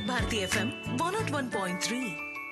Bharati FM 101.3.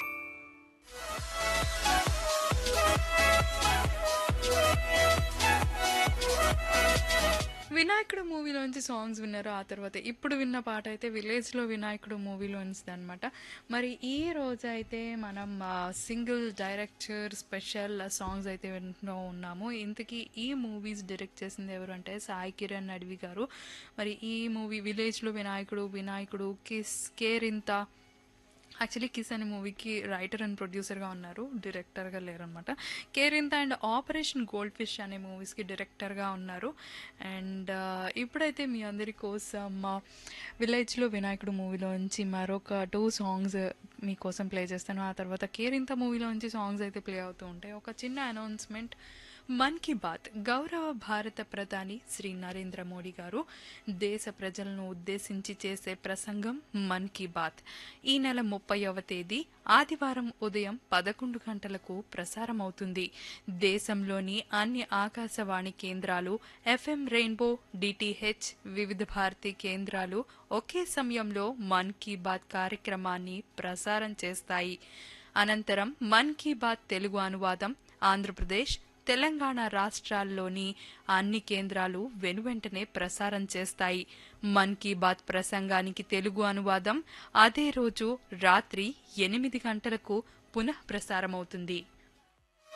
వినాయకుడు మూవీలోంచి songs విన్నారు. ఆ తర్వాత ఇప్పుడు విన్న పాట అయితే విలేజ్లో వినాయకుడు మూవీలోంచిది అనమాట. మరి ఈ రోజు అయితే మనం సింగిల్ డైరెక్టర్ స్పెషల్ సాంగ్స్ అయితే వింటూ ఉన్నాము. ఇంతకీ ఈ మూవీస్ డైరెక్ట్ చేసింది ఎవరు అంటే సాయి కిరణ్ అడవి గారు. మరి ఈ మూవీ విలేజ్లో వినాయకుడు కిస్ కేరింత, యాక్చువల్లీ కిస్ అనే మూవీకి రైటర్ అండ్ ప్రొడ్యూసర్గా ఉన్నారు, డైరెక్టర్గా లేరనమాట. Kerintha and operation gold fish అనే మూవీస్కి డైరెక్టర్గా ఉన్నారు. అండ్ ఇప్పుడైతే మీ అందరి కోసం విలేజ్లో వినాయకుడు మూవీలోంచి మరొక 2 సాంగ్స్ మీకోసం ప్లే చేస్తాను. ఆ తర్వాత కేరింత మూవీలోంచి సాంగ్స్ అయితే ప్లే అవుతూ ఉంటాయి. ఒక చిన్న అనౌన్స్మెంట్. మన్ కీ బాత్ గౌరవ భారత ప్రధాని శ్రీ నరేంద్ర మోడీ గారు దేశ ప్రజలను ఉద్దేశించి చేసే ప్రసంగం మన్ కీ బాత్ ఈ నెల 30వ తేదీ ఆదివారం ఉదయం 11 గంటలకు ప్రసారం అవుతుంది. దేశంలోని అన్ని ఆకాశవాణి కేంద్రాలు, ఎఫ్ఎం రెయిన్బో, డిటిహెచ్, వివిధ భారతి కేంద్రాలు ఒకే సమయంలో మన్ కీ బాత్ కార్యక్రమాన్ని ప్రసారం చేస్తాయి. అనంతరం మన్ కీ బాత్ తెలుగు అనువాదం ఆంధ్రప్రదేశ్, తెలంగాణ రాష్ట్రాల్లోని అన్ని కేంద్రాలు వెనువెంటనే ప్రసారం చేస్తాయి. మన్ కీ బాత్ ప్రసంగానికి తెలుగు అనువాదం అదే రోజు రాత్రి 8 గంటలకు పునః ప్రసారమవుతుంది.